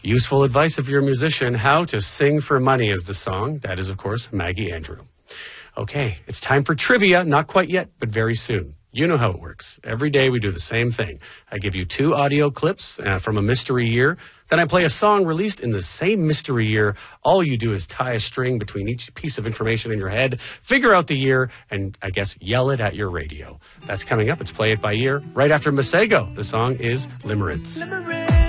Useful advice if you're a musician. How to Sing for Money is the song. That is, of course, Maggie Andrew. Okay, it's time for trivia. Not quite yet, but very soon. You know how it works. Every day we do the same thing. I give you 2 audio clips from a mystery year. Then I play a song released in the same mystery year. All you do is tie a string between each piece of information in your head, figure out the year, and I guess yell it at your radio. That's coming up. It's Play It By Year right after Masego. The song is Limerence.